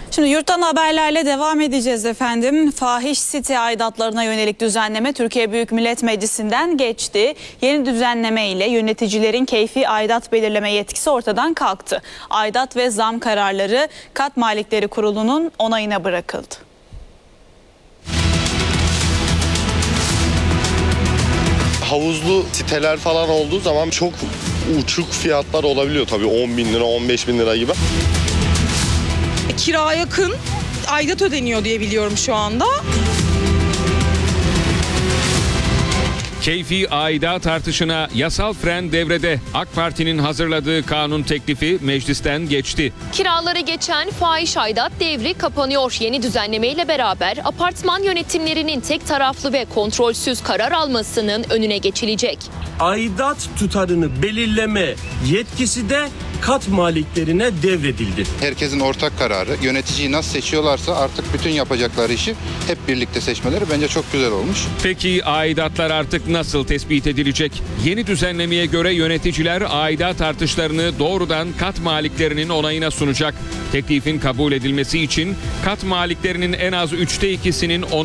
Şimdi yurttan haberlerle devam edeceğiz efendim. Fahiş site aidatlarına yönelik düzenleme Türkiye Büyük Millet Meclisi'nden geçti. Yeni düzenleme ile yöneticilerin keyfi aidat belirleme yetkisi ortadan kalktı. Aidat ve zam kararları Kat Malikleri Kurulu'nun onayına bırakıldı. Havuzlu siteler falan olduğu zaman çok uçuk fiyatlar olabiliyor tabii, 10 bin lira 15 bin lira gibi. Kira yakın aidat ödeniyor diye biliyorum şu anda. Keyfi aidat artışına yasal fren devrede. AK Parti'nin hazırladığı kanun teklifi meclisten geçti. Kiralara geçen fahiş aidat devri kapanıyor. Yeni düzenlemeyle beraber apartman yönetimlerinin tek taraflı ve kontrolsüz karar almasının önüne geçilecek. Aidat tutarını belirleme yetkisi de kat maliklerine devredildi. Herkesin ortak kararı, yöneticiyi nasıl seçiyorlarsa artık bütün yapacakları işi hep birlikte seçmeleri bence çok güzel olmuş. Peki aidatlar artık nasıl tespit edilecek? Yeni düzenlemeye göre yöneticiler aidat artışlarını doğrudan kat maliklerinin onayına sunacak. Teklifin kabul edilmesi için kat maliklerinin en az 2/3'ünün